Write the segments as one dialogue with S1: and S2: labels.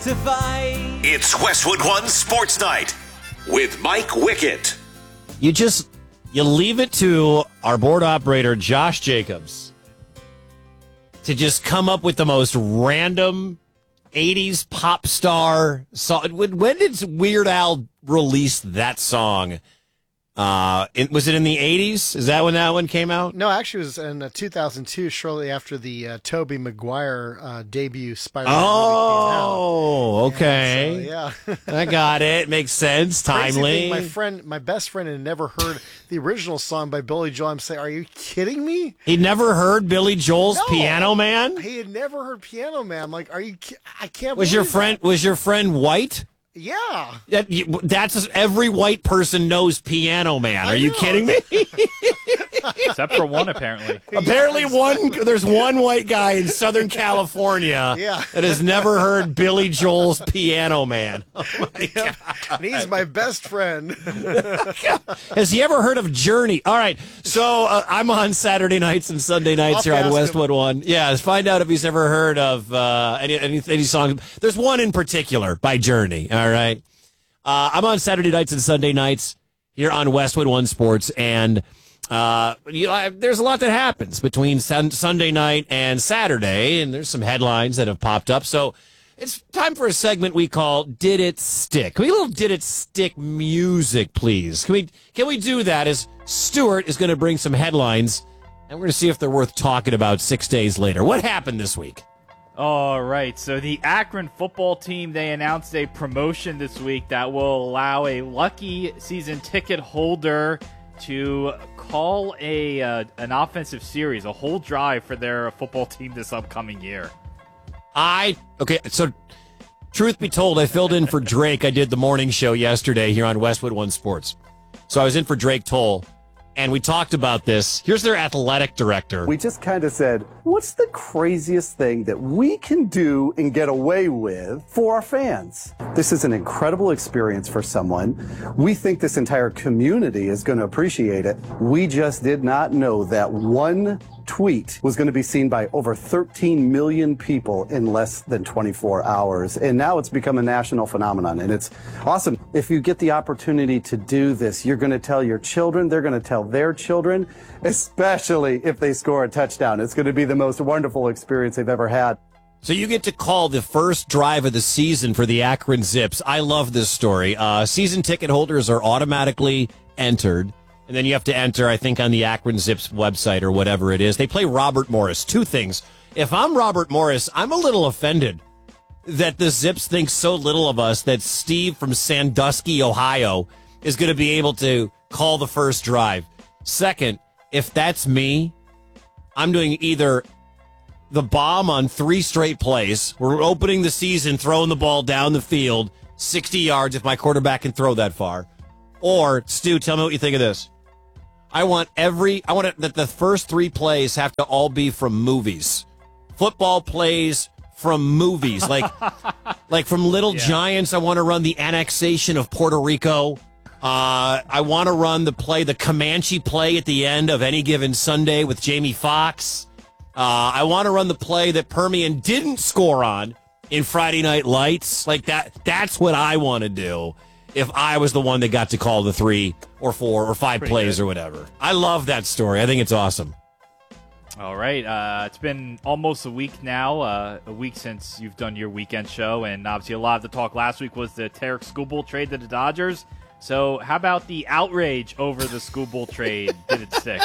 S1: justify.
S2: It's Westwood One Sports Night with Mike Wickett.
S3: You leave it to our board operator, Josh Jacobs, to just come up with the most random 80s pop star song. When did Weird Al release that song? Was it in the 80s? Is that when that one came out?
S4: No, actually it was in 2002, shortly after the Tobey Maguire debut Spider-Man movie came out.
S3: Oh, okay.
S4: So, yeah.
S3: I got it. Makes sense. Timely.
S4: My best friend had never heard the original song by Billy Joel. I'm saying, are you kidding me?
S3: He'd never heard Billy Joel's
S4: No.
S3: Piano Man?
S4: He had never heard Piano Man. I'm like, I can't
S3: Was
S4: believe
S3: your friend white?
S4: Yeah.
S3: That's every white person knows Piano Man. Are you kidding me?
S5: Except for one, apparently.
S3: Apparently, there's one white guy in Southern California that has never heard Billy Joel's Piano Man. Oh my God.
S4: And he's my best friend.
S3: Has he ever heard of Journey? All right, so I'm on Saturday nights and Sunday nights here on Westwood One. Yeah, let's find out if he's ever heard of any songs. There's one in particular by Journey. All right, I'm on Saturday nights and Sunday nights here on Westwood One Sports, and there's a lot that happens between Sunday night and Saturday, and there's some headlines that have popped up. So it's time for a segment we call Did It Stick? Can we get a little Did It Stick music, please? Can we do that as Stuart is going to bring some headlines, and we're going to see if they're worth talking about 6 days later. What happened this week?
S5: All right, so the Akron football team, they announced a promotion this week that will allow a lucky season ticket holder to call an offensive series, a whole drive for their football team this upcoming year.
S3: So truth be told, I filled in for Drake. I did the morning show yesterday here on Westwood One Sports. So I was in for Drake Toll, and we talked about this. Here's their athletic director.
S6: We just kind of said, what's the craziest thing that we can do and get away with for our fans? This is an incredible experience for someone. We think this entire community is going to appreciate it. We just did not know that one tweet was going to be seen by over 13 million people in less than 24 hours. And now it's become a national phenomenon, and it's awesome. If you get the opportunity to do this, you're going to tell your children, they're going to tell their children, especially if they score a touchdown. It's going to be the most wonderful experience they've ever had.
S3: So you get to call the first drive of the season for the Akron Zips. I love this story. Season ticket holders are automatically entered. And then you have to enter, I think, on the Akron Zips website or whatever it is. They play Robert Morris. Two things. If I'm Robert Morris, I'm a little offended that the Zips think so little of us that Steve from Sandusky, Ohio, is going to be able to call the first drive. Second, if that's me, I'm doing either the bomb on 3 straight plays. We're opening the season, throwing the ball down the field, 60 yards if my quarterback can throw that far. Or, Stu, tell me what you think of this. I want that the first 3 plays have to all be from movies. Football plays from movies. Like from Little Giants, I want to run the annexation of Puerto Rico. I want to run the Comanche play at the end of Any Given Sunday with Jamie Foxx. I want to run the play that Permian didn't score on in Friday Night Lights. Like that. That's what I want to do if I was the one that got to call the 3 or 4 or 5 plays or whatever. I love that story. I think it's awesome.
S5: All right. It's been almost a week now, a week since you've done your weekend show, and obviously a lot of the talk last week was the Tarek Skubal trade to the Dodgers. So how about the outrage over the Skubal trade? Did it stick?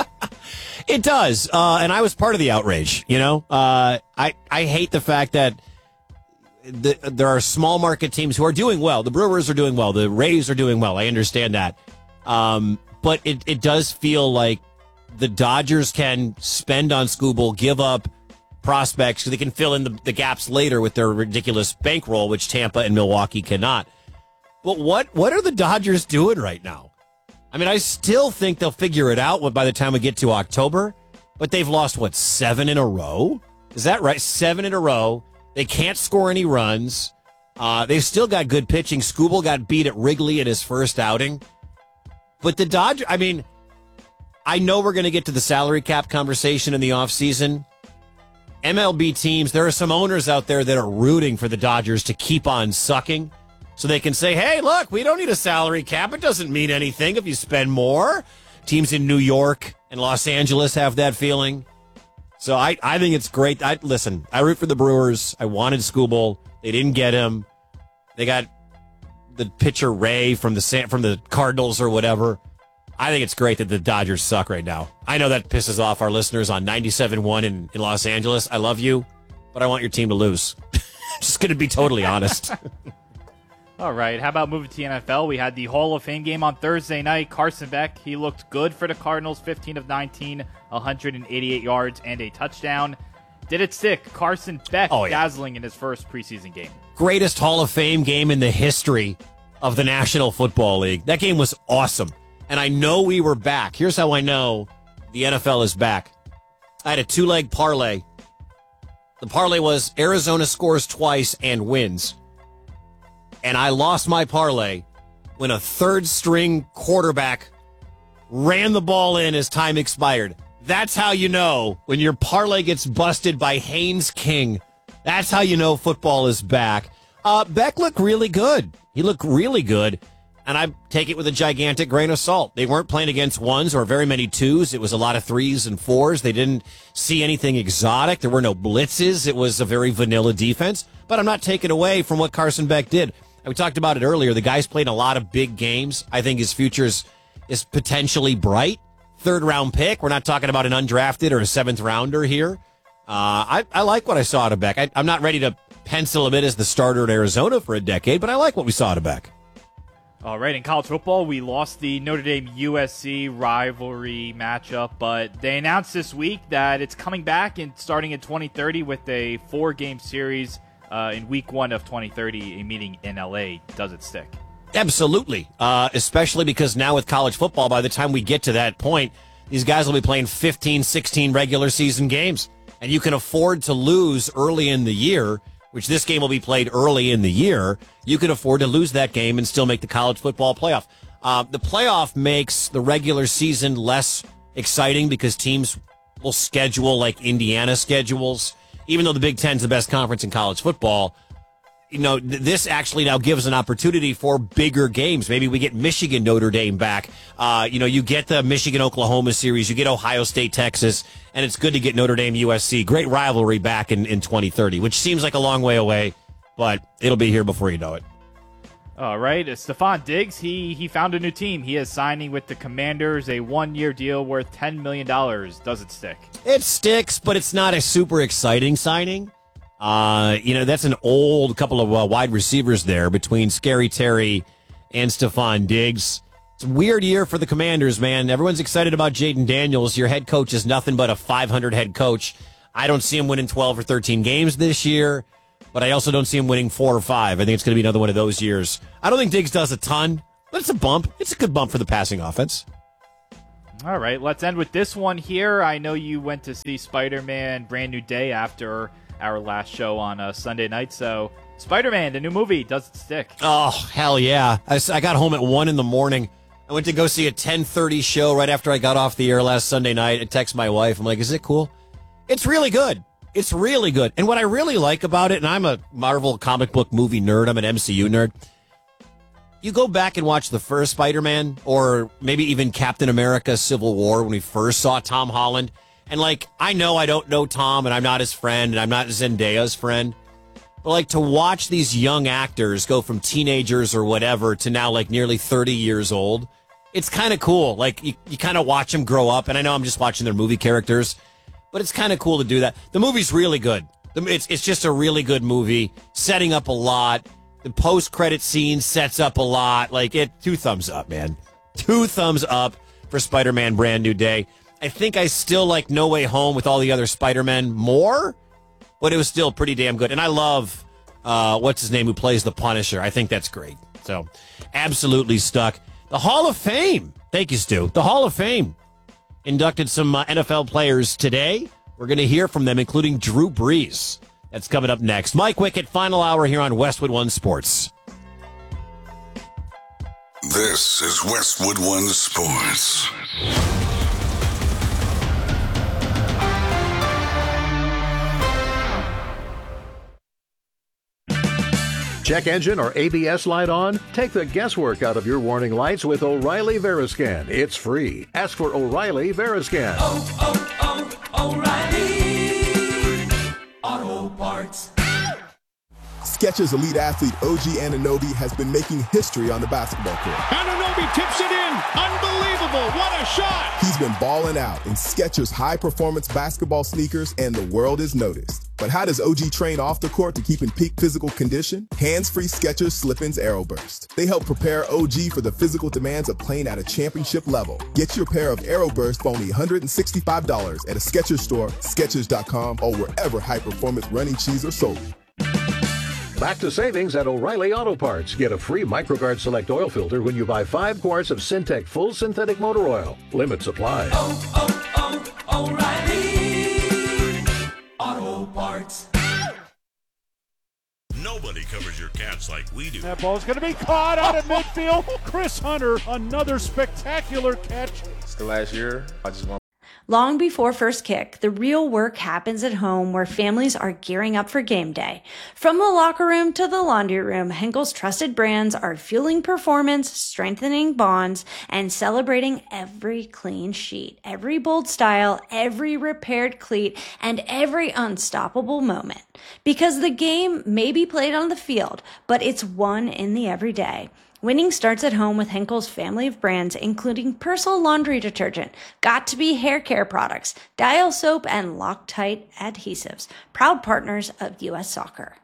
S3: It does, and I was part of the outrage. I hate the fact that there are small market teams who are doing well. The Brewers are doing well. The Rays are doing well. I understand that. But it does feel like the Dodgers can spend on Skubal, give up prospects so they can fill in the gaps later with their ridiculous bankroll, which Tampa and Milwaukee cannot. But what are the Dodgers doing right now? I mean, I still think they'll figure it out by the time we get to October. But they've lost, 7 in a row? Is that right? 7 in a row. They can't score any runs. They've still got good pitching. Skubal got beat at Wrigley in his first outing. But the Dodgers, I mean, I know we're going to get to the salary cap conversation in the offseason, MLB teams, there are some owners out there that are rooting for the Dodgers to keep on sucking so they can say, hey, look, we don't need a salary cap. It doesn't mean anything if you spend more. Teams in New York and Los Angeles have that feeling. So I think it's great. I root for the Brewers. I wanted Skubal. They didn't get him. They got the pitcher Ray from the Cardinals or whatever. I think it's great that the Dodgers suck right now. I know that pisses off our listeners on 97.1 in Los Angeles. I love you, but I want your team to lose. Just going to be totally honest.
S5: All right, how about moving to the NFL? We had the Hall of Fame game on Thursday night. Carson Beck, he looked good for the Cardinals, 15 of 19, 188 yards and a touchdown. Did it stick? Carson Beck dazzling in his first preseason game.
S3: Greatest Hall of Fame game in the history of the National Football League. That game was awesome. And I know we were back. Here's how I know the NFL is back. I had a 2-leg parlay. The parlay was Arizona scores twice and wins. And I lost my parlay when a third-string quarterback ran the ball in as time expired. That's how you know when your parlay gets busted by Haynes King. That's how you know football is back. Beck looked really good. He looked really good. And I take it with a gigantic grain of salt. They weren't playing against ones or very many twos. It was a lot of threes and fours. They didn't see anything exotic. There were no blitzes. It was a very vanilla defense. But I'm not taking away from what Carson Beck did. We talked about it earlier. The guy's played a lot of big games. I think his future is potentially bright. Third-round pick. We're not talking about an undrafted or a seventh-rounder here. I like what I saw out of Beck. I'm not ready to pencil him in as the starter at Arizona for a decade, but I like what we saw out of Beck.
S5: All right, in college football, we lost the Notre Dame-USC rivalry matchup, but they announced this week that it's coming back and starting in 2030 with a 4-game series in week 1 of 2030, a meeting in LA. Does it stick?
S3: Absolutely, especially because now with college football, by the time we get to that point, these guys will be playing 15, 16 regular season games, and you can afford to lose early in the year, which this game will be played early in the year. You can afford to lose that game and still make the college football playoff. The playoff makes the regular season less exciting because teams will schedule like Indiana schedules. Even though the Big Ten's the best conference in college football, this actually now gives an opportunity for bigger games. Maybe we get Michigan Notre Dame back. You get the Michigan Oklahoma series, you get Ohio State Texas, and it's good to get Notre Dame USC. Great rivalry back in 2030, which seems like a long way away, but it'll be here before you know it.
S5: All right, Stephon Diggs, he found a new team. He is signing with the Commanders, a 1-year deal worth $10 million. Does it stick?
S3: It sticks, but it's not a super exciting signing. That's an old couple of wide receivers there between Scary Terry and Stephon Diggs. It's a weird year for the Commanders, man. Everyone's excited about Jaden Daniels. Your head coach is nothing but a 500 head coach. I don't see him winning 12 or 13 games this year, but I also don't see him winning 4 or 5. I think it's going to be another one of those years. I don't think Diggs does a ton, but it's a bump. It's a good bump for the passing offense.
S5: All right, let's end with this one here. I know you went to see Spider-Man Brand New Day after our last show on Sunday night. So, Spider-Man, the new movie, does it stick?
S3: Oh, hell yeah. I got home at 1 in the morning. I went to go see a 10:30 show right after I got off the air last Sunday night. I text my wife. I'm like, is it cool? It's really good. It's really good. And what I really like about it, and I'm a Marvel comic book movie nerd, I'm an MCU nerd. You go back and watch the first Spider-Man, or maybe even Captain America Civil War when we first saw Tom Holland. And, I know I don't know Tom, and I'm not his friend, and I'm not Zendaya's friend. But, to watch these young actors go from teenagers or whatever to now, nearly 30 years old, it's kind of cool. You kind of watch them grow up, and I know I'm just watching their movie characters, but it's kind of cool to do that. The movie's really good. It's just a really good movie, setting up a lot. The post-credit scene sets up a lot. 2 thumbs up, man. 2 thumbs up for Spider-Man Brand New Day. I think I still like No Way Home with all the other Spider-Men more, but it was still pretty damn good. And I love, what's his name, who plays the Punisher. I think that's great. So, absolutely stuck. The Hall of Fame. Thank you, Stu. The Hall of Fame inducted some NFL players today. We're going to hear from them, including Drew Brees. That's coming up next. Mike Wickett, final hour here on Westwood One Sports.
S2: This is Westwood One Sports.
S1: Check engine or ABS light on? Take the guesswork out of your warning lights with O'Reilly Veriscan. It's free. Ask for O'Reilly Veriscan.
S7: O'Reilly Auto Parts.
S8: Skechers elite athlete OG Anunoby has been making history on the basketball court.
S9: Anunoby tips it in. Unbelievable. What a shot.
S8: He's been balling out in Skechers high-performance basketball sneakers, and the world has noticed. But how does OG train off the court to keep in peak physical condition? Hands-free Skechers Slip-ins Aeroburst. They help prepare OG for the physical demands of playing at a championship level. Get your pair of Aeroburst for only $165 at a Skechers store, Skechers.com, or wherever high-performance running shoes are sold.
S1: Back to savings at O'Reilly Auto Parts. Get a free MicroGuard Select oil filter when you buy 5 quarts of Syntec full synthetic motor oil. Limit supply.
S7: O'Reilly Auto Parts.
S2: Nobody covers your Cats like we do.
S9: That ball's going to be caught out of midfield. Chris Hunter, another spectacular catch.
S10: It's the last year. I just want.
S11: Long before first kick, the real work happens at home where families are gearing up for game day. From the locker room to the laundry room, Henkel's trusted brands are fueling performance, strengthening bonds, and celebrating every clean sheet, every bold style, every repaired cleat, and every unstoppable moment. Because the game may be played on the field, but it's won in the everyday. Winning starts at home with Henkel's family of brands, including Persil laundry detergent, Got2b hair care products, Dial soap, and Loctite adhesives, proud partners of U.S. Soccer.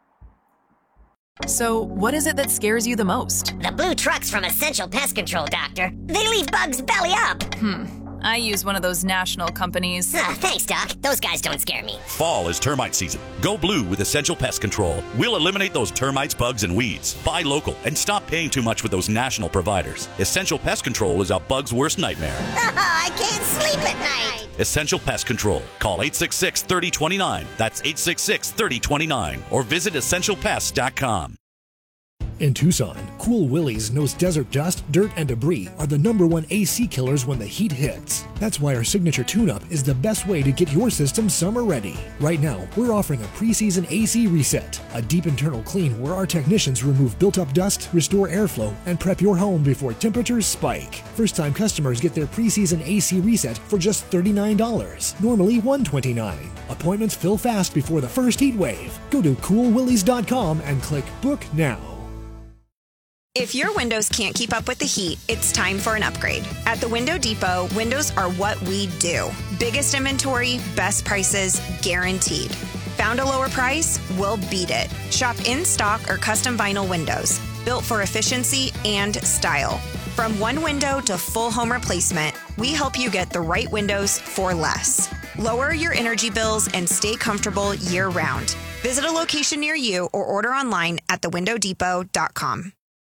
S12: So, what is it that scares you the most?
S13: The blue trucks from Essential Pest Control, Doctor. They leave bugs belly up.
S12: I use one of those national companies.
S13: Thanks, Doc. Those guys don't scare me.
S2: Fall is termite season. Go blue with Essential Pest Control. We'll eliminate those termites, bugs, and weeds. Buy local and stop paying too much with those national providers. Essential Pest Control is a bug's worst nightmare.
S13: I can't sleep at night.
S2: Essential Pest Control. Call 866-3029. That's 866-3029. Or visit essentialpest.com.
S14: In Tucson, Cool Willie's knows desert dust, dirt, and debris are the #1 AC killers when the heat hits. That's why our signature tune-up is the best way to get your system summer ready. Right now, we're offering a preseason AC reset, a deep internal clean where our technicians remove built-up dust, restore airflow, and prep your home before temperatures spike. First-time customers get their preseason AC reset for just $39, normally $129. Appointments fill fast before the first heat wave. Go to coolwillies.com and click Book Now.
S15: If your windows can't keep up with the heat, it's time for an upgrade. At the Window Depot, windows are what we do. Biggest inventory, best prices, guaranteed. Found a lower price? We'll beat it. Shop in stock or custom vinyl windows, built for efficiency and style. From one window to full home replacement, we help you get the right windows for less. Lower your energy bills and stay comfortable year-round. Visit a location near you or order online at thewindowdepot.com.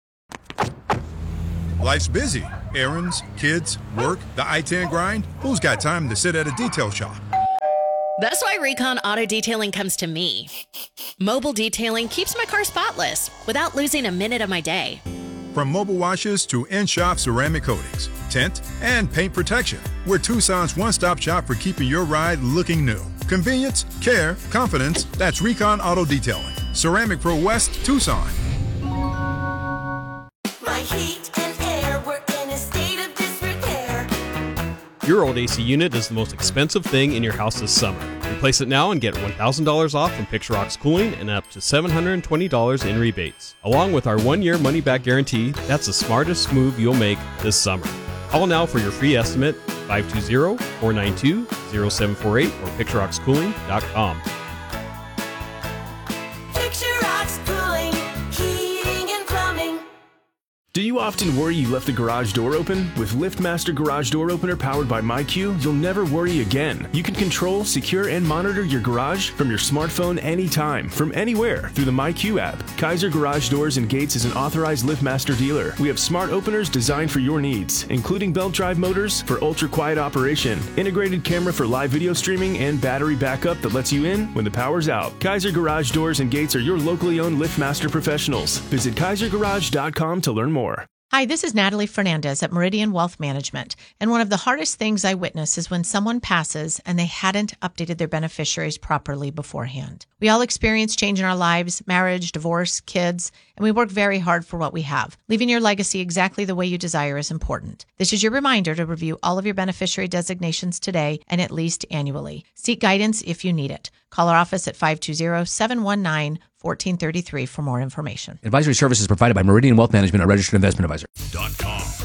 S16: Life's busy. Errands, kids, work, the I-10 grind. Who's got time to sit at a detail shop?
S17: That's why Recon Auto Detailing comes to me. Mobile detailing keeps my car spotless without losing a minute of my day.
S16: From mobile washes to in-shop ceramic coatings, tint, and paint protection, we're Tucson's one-stop shop for keeping your ride looking new. Convenience, care, confidence, that's Recon Auto Detailing. Ceramic Pro West, Tucson.
S7: My heat and air were in a state of disrepair.
S18: Your old AC unit is the most expensive thing in your house this summer. Replace it now and get $1,000 off from Picture Rocks Cooling and up to $720 in rebates. Along with our 1-year money-back guarantee, that's the smartest move you'll make this summer. Call now for your free estimate, 520-492-0748 or picturerockscooling.com.
S7: Picture Rocks Cooling, heating and plumbing.
S19: Do you often worry you left the garage door open? With LiftMaster Garage Door Opener powered by MyQ, you'll never worry again. You can control, secure, and monitor your garage from your smartphone anytime, from anywhere, through the MyQ app. Kaiser Garage Doors and Gates is an authorized LiftMaster dealer. We have smart openers designed for your needs, including belt drive motors for ultra-quiet operation, integrated camera for live video streaming, and battery backup that lets you in when the power's out. Kaiser Garage Doors and Gates are your locally owned LiftMaster professionals. Visit kaisergarage.com to learn more.
S20: Hi, this is Natalie Fernandez at Meridian Wealth Management. And one of the hardest things I witness is when someone passes and they hadn't updated their beneficiaries properly beforehand. We all experience change in our lives, marriage, divorce, kids, and we work very hard for what we have. Leaving your legacy exactly the way you desire is important. This is your reminder to review all of your beneficiary designations today and at least annually. Seek guidance if you need it. Call our office at 520-719-1433 for more information.
S21: Advisory services provided by Meridian Wealth Management, a registered investment advisor.